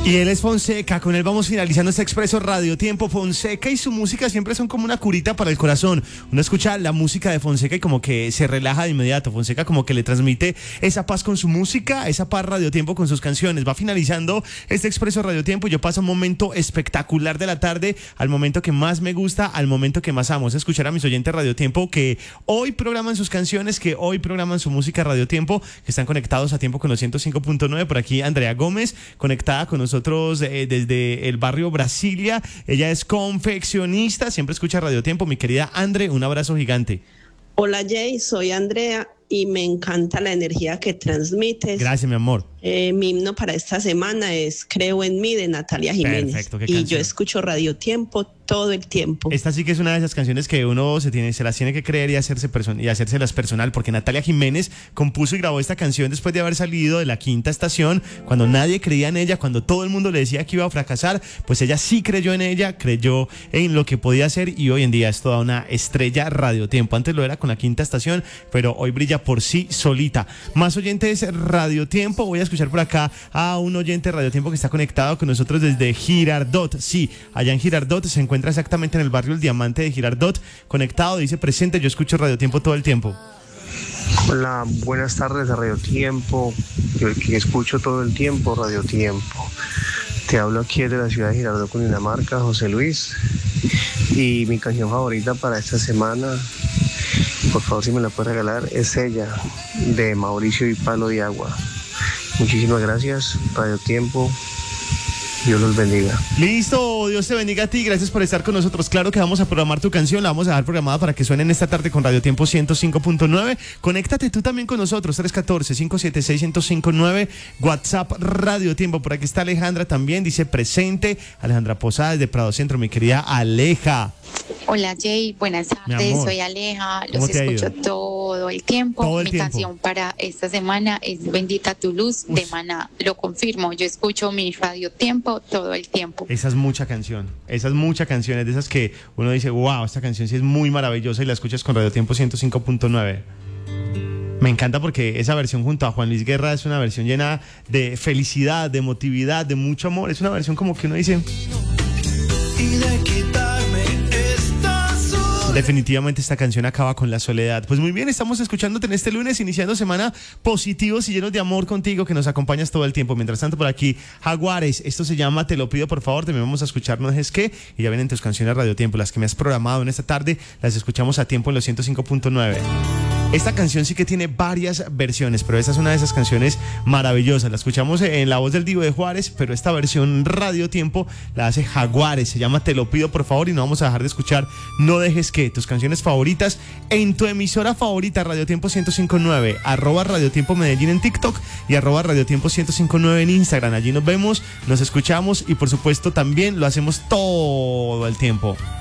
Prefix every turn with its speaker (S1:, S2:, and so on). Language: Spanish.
S1: Y él es Fonseca, con él vamos finalizando este Expreso Radio Tiempo. Fonseca y su música siempre son como una curita para el corazón. Uno escucha la música de Fonseca y como que se relaja de inmediato. Fonseca como que le transmite esa paz con su música, esa paz Radio Tiempo con sus canciones. Va finalizando este Expreso Radio Tiempo y yo paso un momento espectacular de la tarde, al momento que más me gusta, al momento que más amo. Es escuchar a mis oyentes Radio Tiempo que hoy programan sus canciones, que hoy programan su música Radio Tiempo, que están conectados a tiempo con los 105.9. Por aquí Andrea Gómez, conectada con nosotros desde el barrio Brasilia. Ella es confeccionista, siempre escucha Radio Tiempo. Mi querida Andre, un abrazo gigante.
S2: Hola Jay, soy Andrea y me encanta la energía que transmites.
S1: Gracias, mi amor.
S2: Mi himno para esta semana es Creo en mí, de Natalia Jiménez.
S1: Perfecto, ¿qué
S2: y
S1: canción?
S2: yo escucho Radio Tiempo todo el tiempo.
S1: Esta sí que es una de esas canciones que uno se las tiene que creer y hacérselas personal, porque Natalia Jiménez compuso y grabó esta canción después de haber salido de la Quinta Estación, cuando nadie creía en ella, cuando todo el mundo le decía que iba a fracasar. Pues ella sí creyó en ella, creyó en lo que podía hacer y hoy en día es toda una estrella Radio Tiempo. Antes lo era con la Quinta Estación, pero hoy brilla por sí solita. Más oyentes Radio Tiempo. Voy a escuchar por acá a un oyente Radio Tiempo que está conectado con nosotros desde Girardot. Sí, allá en Girardot se encuentra exactamente en el barrio El Diamante de Girardot, conectado, dice presente, yo escucho Radio Tiempo todo el tiempo.
S3: Hola, buenas tardes a Radio Tiempo, yo que escucho todo el tiempo Radio Tiempo. Te hablo aquí desde la ciudad de Girardot, Cundinamarca, José Luis, y mi canción favorita para esta semana, por favor si me la puedes regalar, es Ella, de Mauricio y Palo de Agua. Muchísimas gracias, Radio Tiempo. Dios los bendiga.
S1: Listo, Dios te bendiga a ti, gracias por estar con nosotros. Claro que vamos a programar tu canción, la vamos a dejar programada para que suenen esta tarde con Radio Tiempo 105.9. Conéctate tú también con nosotros, 314-576-1059, WhatsApp Radio Tiempo. Por aquí está Alejandra también, dice presente. Alejandra Posada desde Prado Centro, mi querida Aleja.
S4: Hola Jay, buenas tardes, soy Aleja, los escucho todo el tiempo. Mi canción para esta semana es Bendita tu luz de Maná, lo confirmo, yo escucho mi Radio Tiempo todo el tiempo.
S1: Esa es mucha canción, es de esas que uno dice, wow, esta canción sí es muy maravillosa y la escuchas con Radio Tiempo 105.9. Me encanta porque esa versión junto a Juan Luis Guerra es una versión llena de felicidad, de emotividad, de mucho amor. Es una versión como que uno dice... Definitivamente esta canción acaba con la soledad. Pues muy bien, estamos escuchándote en este lunes, iniciando semana positivos y llenos de amor contigo, que nos acompañas todo el tiempo. Mientras tanto, por aquí, Jaguares, esto se llama Te lo pido por favor, también vamos a escuchar No dejes que, y ya vienen tus canciones Radio Tiempo, las que me has programado en esta tarde, las escuchamos a tiempo en los 105.9. Esta canción sí que tiene varias versiones, pero esta es una de esas canciones maravillosas. La escuchamos en la voz del Divo de Juárez, pero esta versión Radio Tiempo la hace Jaguares. Se llama Te lo pido por favor y no vamos a dejar de escuchar No dejes que, tus canciones favoritas en tu emisora favorita, Radio Tiempo 105.9, @Radio Tiempo Medellín en TikTok y @Radio Tiempo 105.9 en Instagram. Allí nos vemos, nos escuchamos y por supuesto también lo hacemos todo el tiempo.